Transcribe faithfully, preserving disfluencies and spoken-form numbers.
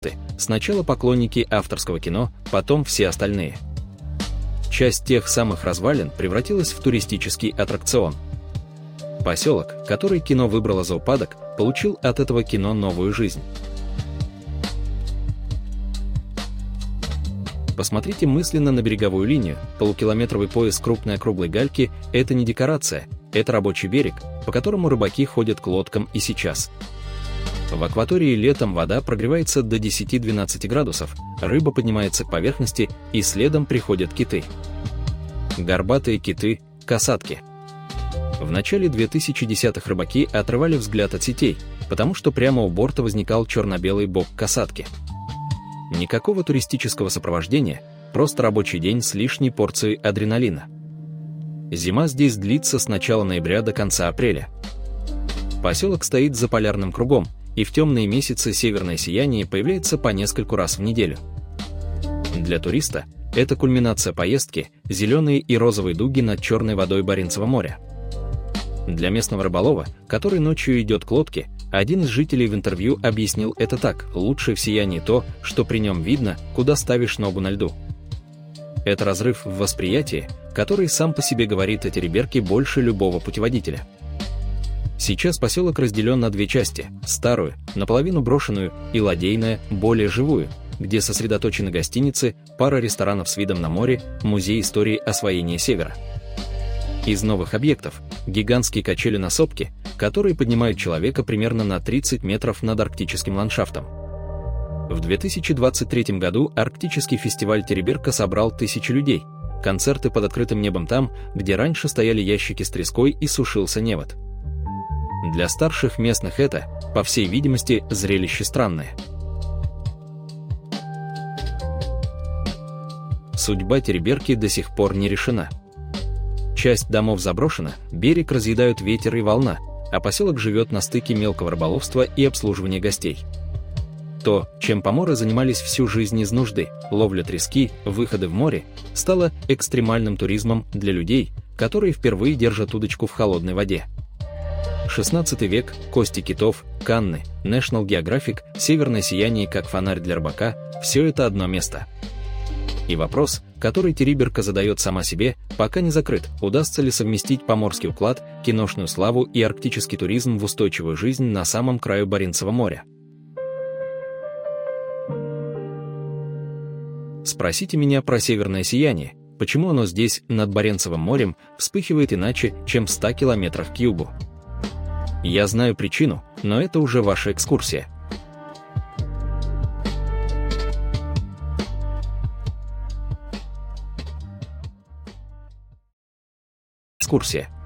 Сначала поклонники авторского кино, потом все остальные. Часть тех самых развалин превратилась в туристический аттракцион. Поселок, который кино выбрало за упадок, получил от этого кино новую жизнь. Посмотрите мысленно на береговую линию. Полукилометровый пояс крупной округлой гальки – это не декорация, это рабочий берег, по которому рыбаки ходят к лодкам и сейчас. В акватории летом вода прогревается до десяти-двенадцати градусов, рыба поднимается к поверхности и следом приходят киты. Горбатые киты – касатки. В начале две тысячи десятых рыбаки отрывали взгляд от сетей, потому что прямо у борта возникал черно-белый бок касатки. Никакого туристического сопровождения, просто рабочий день с лишней порцией адреналина. Зима здесь длится с начала ноября до конца апреля. Поселок стоит за полярным кругом, и в темные месяцы северное сияние появляется по нескольку раз в неделю. Для туриста это кульминация поездки, зеленые и розовые дуги над черной водой Баренцева моря. Для местного рыболова, который ночью идет к лодке, один из жителей в интервью объяснил это так: лучшее в сиянии то, что при нем видно, куда ставишь ногу на льду. Это разрыв в восприятии, который сам по себе говорит о Териберке больше любого путеводителя. Сейчас поселок разделен на две части: старую, наполовину брошенную, и ладейная, более живую, где сосредоточены гостиницы, пара ресторанов с видом на море, музей истории освоения Севера. Из новых объектов – гигантские качели на сопке, которые поднимают человека примерно на тридцать метров над арктическим ландшафтом. В две тысячи двадцать третьем году арктический фестиваль Териберка собрал тысячи людей, концерты под открытым небом там, где раньше стояли ящики с треской и сушился невод. Для старших местных это, по всей видимости, зрелище странное. Судьба Териберки до сих пор не решена. Часть домов заброшена, берег разъедают ветер и волна, а поселок живет на стыке мелкого рыболовства и обслуживания гостей. То, чем поморы занимались всю жизнь из нужды, ловля трески, выходы в море, стало экстремальным туризмом для людей, которые впервые держат удочку в холодной воде. шестнадцатый век, кости китов, Канны, National Geographic, северное сияние как фонарь для рыбака – все это одно место. И вопрос, который Териберка задает сама себе, пока не закрыт: удастся ли совместить поморский уклад, киношную славу и арктический туризм в устойчивую жизнь на самом краю Баренцева моря. Спросите меня про северное сияние, почему оно здесь, над Баренцевым морем, вспыхивает иначе, чем в ста километрах к югу. Я знаю причину, но это уже ваша экскурсия. Экскурсия.